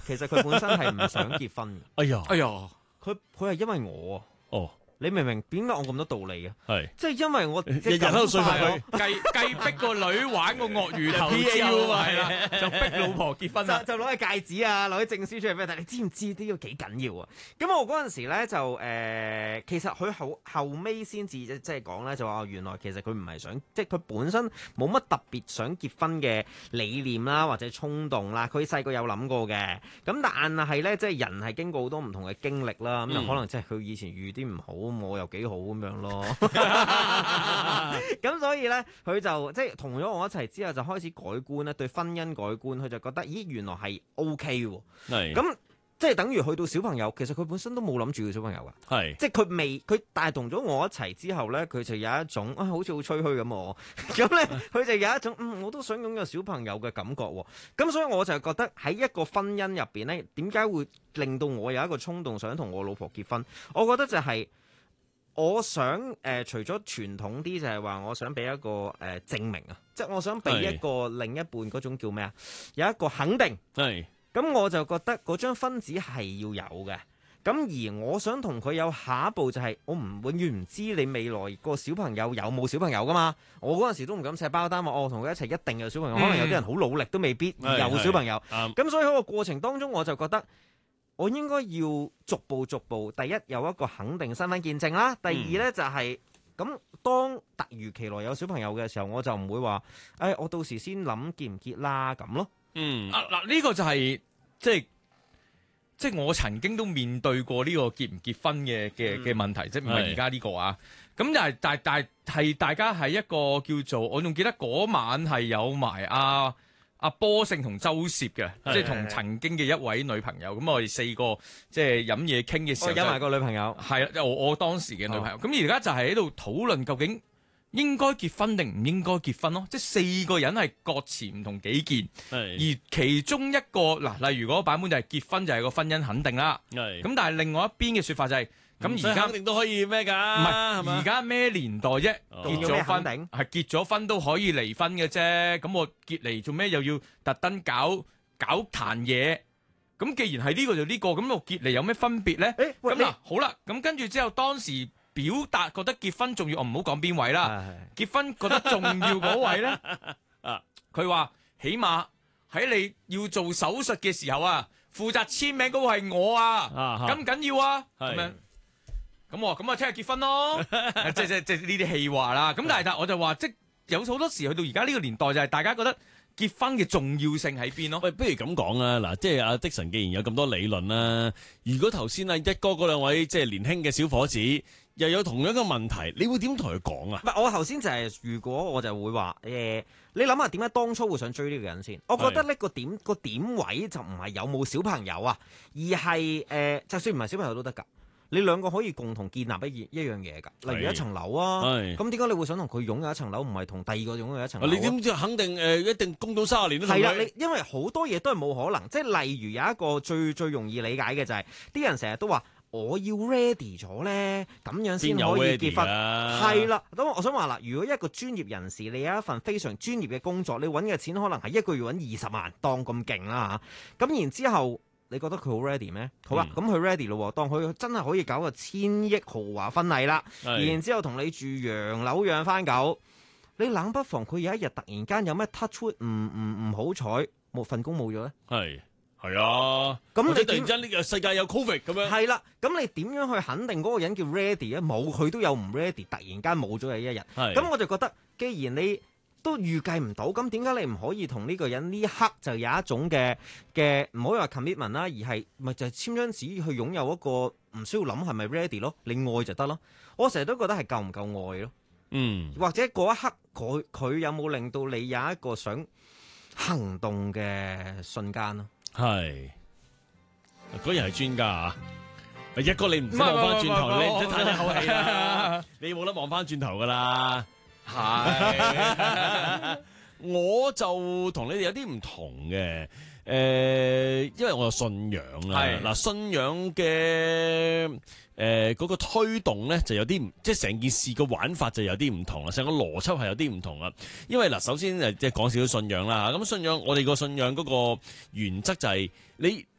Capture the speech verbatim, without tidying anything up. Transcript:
其實佢本身係唔想結婚嘅。 哎呀， 哎呀， 佢佢係因為我啊。 哦。 你明唔明點解我咁多道理嘅？ 係， 即係因為我日日喺度說服佢， 計計逼個女玩個鱷魚頭之後，係啦，就逼老婆結婚啦， 就就攞個戒指啊，攞啲證書出嚟俾佢睇。你知唔知呢個幾緊要啊？咁我嗰陣時咧就誒、呃，其實佢後後尾先至即係講咧，就話原來其實佢唔係想，即係佢本身冇乜特別想結婚嘅理念啦，或者衝動啦。佢細個有諗過嘅，咁但係咧，即係人係經過好多唔同嘅經歷啦，咁就、嗯、可能即係佢以前遇啲唔好。我又幾好咁樣咯，咁所以咧，佢就即係同咗我一齊之後，就開始改觀咧，對婚姻改觀，佢就覺得，咦，原來係 O K 喎。係咁，即係等於去到小朋友，其實佢本身都冇諗住要小朋友噶，係即係佢未，佢帶動咗我一齊之後咧，佢就有一種啊，好似好吹噓咁喎。咁咧，佢就有一種嗯，我都想擁有小朋友嘅感覺喎。咁所以我就覺得喺一個婚姻入邊咧，點解會令到我有一個衝動想同我老婆結婚？我覺得就係、是。我想誒、呃，除咗傳統啲，就係話我想俾一個誒、呃、證明啊，即係我想俾一個另一半嗰種叫咩啊，有一個肯定。係，咁我就覺得嗰張婚紙係要有嘅。咁而我想同佢有下一步就係、是，我唔永遠唔知你未來個小朋友有冇小朋友噶嘛。我嗰陣時都唔敢寫包單話，我同佢一齊一定有小朋友。嗯、可能有啲人好努力都未必有小朋友。咁、嗯、所以喺個過程當中，我就覺得。我應該要逐步逐步，第一有一個肯定身份見證啦，第二呢，就係、是、咁，當突如其來有小朋友嘅時候，我就唔會話，誒、哎，我到時先諗結唔結啦咁咯。嗯， 啊嗱，呢、這個就係、是、即係即係我曾經都面對過呢個結唔結婚嘅嘅嘅問題，嗯、即係唔係而家呢個啊。咁但係但但係大家係一個叫做，我仲記得嗰晚係有埋阿。阿波勝同周攝嘅，即係同曾經嘅一位女朋友，咁我哋四個即係飲嘢傾嘅時候， 有埋個女朋友， 係啊，我我當時嘅女朋友。咁而家就係喺度討論究竟應該結婚定唔應該結婚咯，即係四個人係各持唔同己見，而其中一個嗱，例如嗰個版本就係結婚就係個婚姻肯定啦，咁但係另外一邊嘅說法就係、是。咁而家肯定都可以咩㗎？唔係而家咩年代啫？哦、結咗婚係結咗婚都可以離婚嘅啫。咁我結嚟做咩又要特登搞搞壇嘢？咁既然係呢個就呢、呢個，咁我結嚟有咩分別咧？咁嗱，好啦，咁跟住之後當時表達覺得結婚重要，我唔好講邊位啦。結婚覺得重要嗰位咧，啊，佢話起碼喺你要做手術嘅時候啊，負責簽名嗰個係我啊，緊唔緊要啊？咁樣。咁我咁啊，聽日結婚咯，即係即係即係呢啲氣話啦。咁但係但我就話，即係有好多時去到而家呢個年代，就係大家覺得結婚嘅重要性喺邊咯。喂， 不如咁講啦，嗱，即係阿的神既然有咁多理論啦，如果頭先啊一哥嗰兩位即係年輕嘅小伙子又有同樣嘅問題，你會點同佢講啊？ 唔係，我頭先就係、是、如果我就會話誒、呃，你諗下點解當初會想追呢個人先？我覺得呢個點個點位就唔係有冇小朋友啊，而係誒、呃，就算唔係小朋友都得㗎。你兩個可以共同建立一一樣嘢㗎，例如一層樓啊。咁點解你會想同佢擁有一層樓，唔係同第二個擁有一層樓？ 你點知肯定誒、呃、一定供到三十年都同佢？ 係啦，你因為好多嘢都係冇可能，即係例如有一個最最容易理解嘅就係、是、啲人成日都話我要 ready 咗咧，咁樣先可以結婚。係啦，咁我想話啦，如果一個專業人士，你有一份非常專業嘅工作，你揾嘅錢可能係一個月揾二十萬，當咁勁啦嚇。咁然之後。你覺得佢好 ready 咩？好啊，咁佢 ready 咯，當佢真係可以搞個千億豪華婚禮啦，然之後同你住洋樓養番狗，你冷不防佢有一日突然間有咩 touch wood 唔唔唔好彩，冇份工冇咗咧？係係啊，咁你突然間呢個世界有 covid 咁樣？係啦，咁你點樣去肯定嗰個人叫 ready 咧？冇，佢都有唔 ready，突然間冇咗嘅一日。咁我就覺得，既然你都預計唔到，咁點解你唔可以同呢個人呢一刻就有一種嘅嘅唔好話 commitment 啦，而係咪就係簽張紙去擁有一個唔需要諗係咪 ready 咯？你愛就得咯。我成日都覺得係夠唔夠愛咯。嗯，或者嗰一刻佢佢有冇令到你有一個想行動嘅瞬間咯？係，果然係專家啊！一哥你唔使望翻轉頭，你唔使嘆一口氣啦，你冇得望翻轉頭噶啦。係，我就同你哋有啲唔同嘅，誒、呃，因為我有信仰啦。嗱，信仰嘅誒嗰個推動咧，就有啲唔，即係成件事個玩法就有啲唔同啦，成個邏輯係有啲唔同啦。因為嗱，首先誒即係講少少信仰啦。咁信仰，我哋個信仰嗰個原則就係、是、你